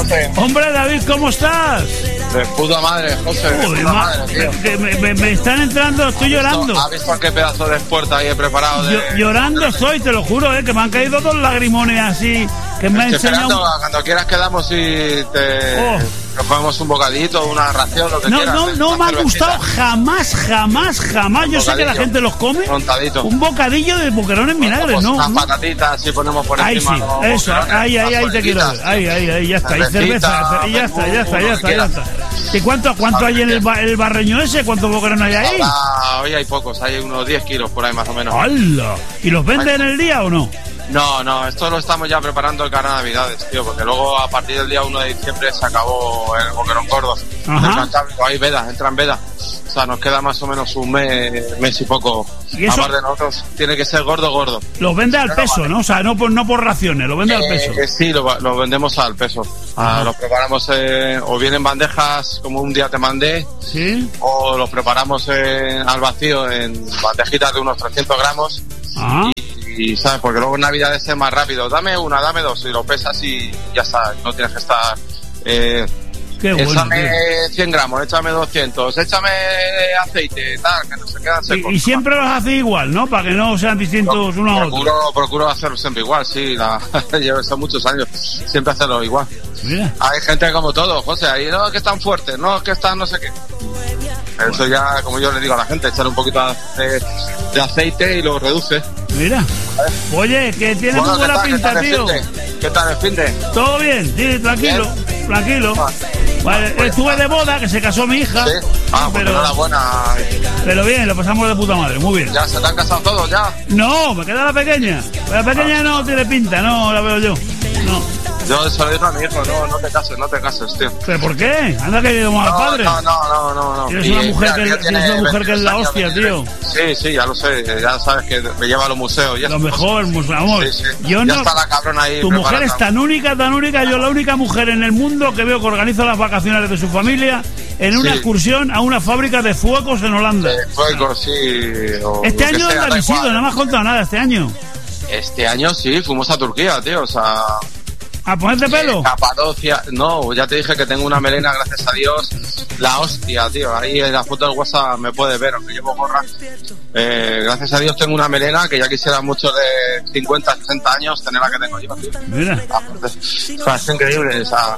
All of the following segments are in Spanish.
José? Hombre, David, ¿cómo estás? De puta madre, José. De puta madre, tío. Que me están entrando, estoy llorando. ¿Has visto qué pedazo de espuerta ahí he preparado? Llorando estoy, te lo juro, que me han caído dos lagrimones así. Que me ha enseñado. Cuando quieras quedamos y nos comemos un bocadito, una ración, lo que quieras. No me ha gustado jamás. Yo sé que la gente los come. Montadito. Un bocadillo de boquerones vinagres, ¿no? Unas patatitas y ponemos por encima. Ahí sí, eso, ahí te quiero ver. Ahí, ya está. Y cerveza, y ya está. ¿Y cuánto hay en el barreño ese? ¿Cuántos boquerones hay ahí? Hoy hay pocos, hay unos 10 kilos por ahí más o menos. ¡Hala! ¿Y los venden en el día o no? No, esto lo estamos ya preparando el cara de Navidades, tío, porque luego a partir del día 1 de diciembre se acabó el boquerón gordo. Hay veda, entran veda. O sea, nos queda más o menos un mes y poco. ¿Y eso? Aparte de nosotros, tiene que ser gordo. Los vende al peso, vale, ¿no? O sea, no por raciones, lo vende al peso. Sí, lo vendemos al peso. Los preparamos o bien en bandejas, como un día te mandé, ¿sí? O los preparamos al vacío en bandejitas de unos 300 gramos. Y sabes, porque luego en Navidades es más rápido. Dame una, dame dos, y lo pesas y ya está. No tienes que estar. Qué bueno, échame 100 gramos, échame 200, échame aceite, tal, que no se quedan secos. Y siempre los hace igual, ¿no? Para que no sean distintos uno a otro. Procuro hacerlo siempre igual, sí. Llevo muchos años, siempre hacerlo igual. Mira. Hay gente como todo, José, ahí no es que están fuertes, no es que están no sé qué. Eso ya, como yo le digo a la gente, echar un poquito de aceite y lo reduce. Mira. Oye, que tiene muy buena pinta, tío. ¿Qué tal el finde? Todo bien, sí, tranquilo. Vale, estuve de boda, que se casó mi hija. Sí. Pero enhorabuena. Pero bien, lo pasamos de puta madre, muy bien. ¿Ya se te han casado todos ya? No, me queda la pequeña. La pequeña no tiene pinta, no la veo yo. No. Yo se lo digo a mi hijo, no te cases, tío. ¿Pero por qué? Anda que llevamos al padre. No. Tienes una mujer que es la hostia, tío. Sí, ya lo sé, ya sabes que me lleva a los museos. Lo mejor, amor. Sí. Yo ya no, está la cabrona ahí. Tu mujer es tan única, yo la única mujer en el mundo que veo que organiza las vacaciones de su familia en una excursión a una fábrica de fuegos en Holanda. Fuegos, sí. Este año no has visitado, no me has contado nada este año. Este año sí, fuimos a Turquía, tío, o sea... ¿A ponerte pelo? Capadocia, no, ya te dije que tengo una melena, gracias a Dios, la hostia, tío, ahí en la foto del WhatsApp me puedes ver, aunque llevo gorra, gracias a Dios tengo una melena que ya quisiera mucho de 50, 60 años tener la que tengo yo, tío. Mira. Es increíble, o sea...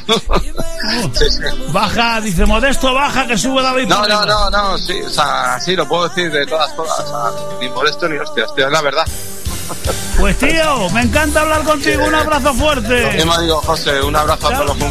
sí. Baja, dice Modesto, baja, que sube David. No, sí, o sea, sí, lo puedo decir de todas, o sea, ni Modesto ni hostias, tío, es la verdad. Pues tío, me encanta hablar contigo, un abrazo fuerte. Lo mismo digo, José, un abrazo a todos los